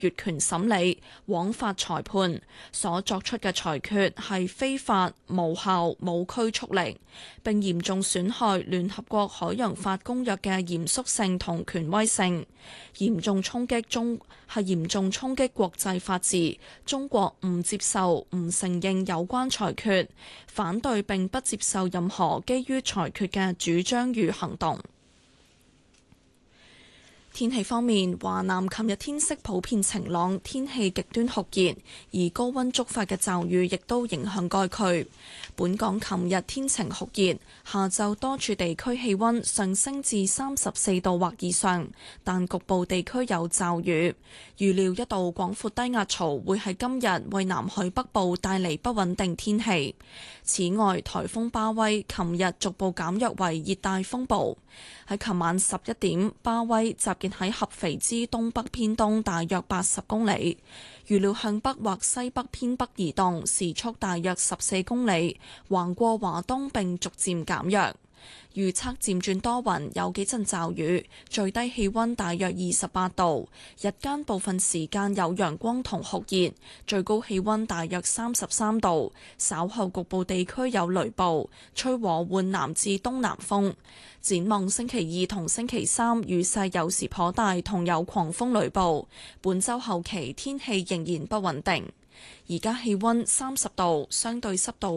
越權審理、枉法裁判，所作出嘅裁決係非法、無效、冇拘束力，並嚴重損害聯合國海洋法公約嘅嚴肅性同權威性，嚴重衝擊國際法治。中國唔接受、唔承認有關裁決，反對並不接受任何基於裁決嘅主張與行動。天氣方面，華南琴日天色普遍晴朗，天氣極端酷熱，而高溫觸發嘅驟雨亦都影響該區。本港琴日天晴酷熱，下晝多處地區氣溫上升至34度或以上，但局部地區有驟雨。預料一道廣闊低壓槽會喺今日為南海北部帶嚟不穩定天氣。此外，颱風巴威琴日逐步減弱為熱帶風暴。喺琴晚11點，巴威集結喺合肥之東北偏東大約80公里，預料向北或西北偏北移動，時速大約14公里，橫過華東並逐漸減弱。預測漸轉多雲，有幾陣驟雨，最低氣溫大約28度，日間部分時間有陽光同酷熱，最高氣溫大約33度。稍後局部地區有雷暴，吹和緩南至東南風。展望星期二同星期三，雨勢有時頗大，同有狂風雷暴。本週後期天氣仍然不穩定。而家氣溫30度，相對濕度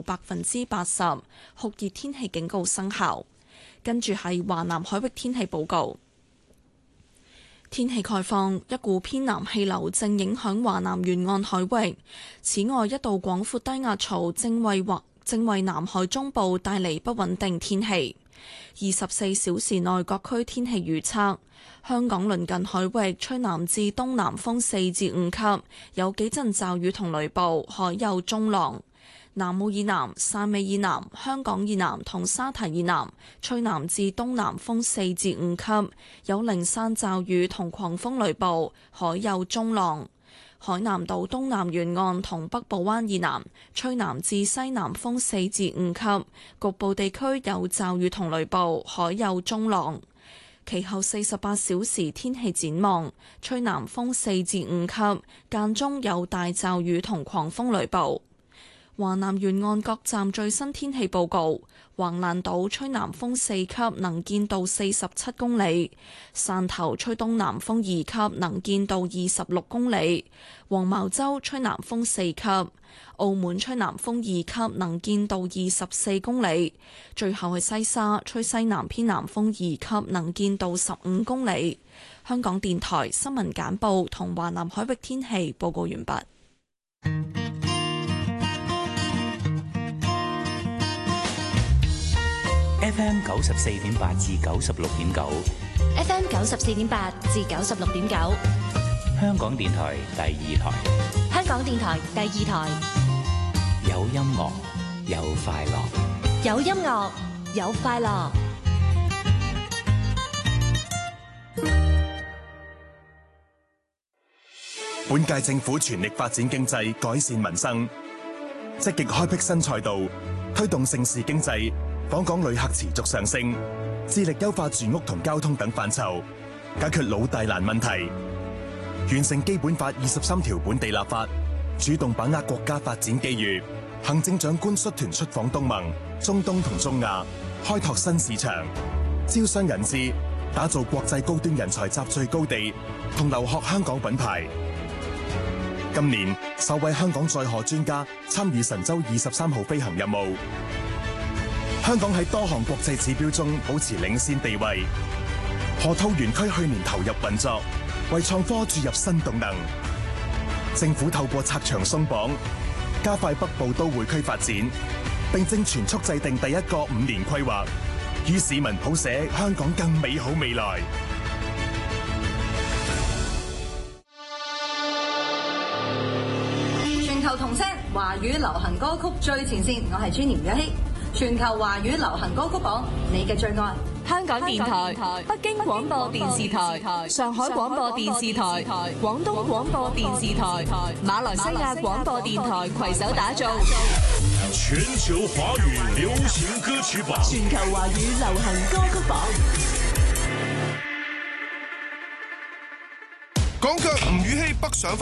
80%，酷熱天氣警告生效。跟住係華南海域天氣報告。天氣概況，一股偏南氣流正影響華南沿岸海域。此外，一道廣闊低壓槽正為南海中部帶嚟不穩定天氣。24小時內各區天氣預測：香港鄰近海域吹南至東南風4至5級，有幾陣驟雨同雷暴，海有中浪。南澳以南、汕尾以南、香港以南同沙堤以南吹南至東南風4至5級，有零散驟雨同狂風雷暴，海有中浪。海南島東南沿岸同北部灣以南吹南至西南風4至5級，局部地區有驟雨同雷暴，海有中浪。其後48小時天氣展望，吹南風4至5級，間中有大驟雨同狂風雷暴。華南沿岸各站最新天氣報告：橫瀾島吹南風4級，能見度47公里；汕頭吹東南風2級，能見度26公里；黃茅洲吹南風4級；澳門吹南風2級，能見度24公里；最後係西沙吹西南偏南風2級，能見度15公里。香港電台新聞簡報同華南海域天氣報告完畢。 FM 94.8至96.9 ，FM 94.8至96.9， 香港電台第2台， 香港電台第2台， 有音樂有快樂， 有音樂有快樂。 本屆政府全力發展經濟，改善民生，積極開闢新賽道，推動盛事經濟。訪港旅客持續上升，致力優化住屋同交通等範疇，解決老大難問題，完成基本法23條本地立法，主動把握國家發展機遇。行政長官率團出訪東盟、中東同中亞，開拓新市場，招商引資，打造國際高端人才集聚高地，同留學香港品牌。今年首位香港載荷專家參與神舟23號飛行任務。香港喺多項國際指標中保持領先地位。河套園區去年投入運作，為創科注入新動能。政府透過拆牆鬆綁，加快北部都會區發展，並正全速制定第一個5年規劃，與市民譜寫香港更美好未來。 全球同聲華語流行歌曲最前線，我係朱年若希。全球華語流行歌曲榜，你嘅最愛。 香港電台、北京廣播電視台、上海廣播電視台、廣東廣播電視台、馬來西亞廣播電台攜手打造全球華語流行歌曲榜。 全球華語流行歌曲榜。 港腳吳雨希北上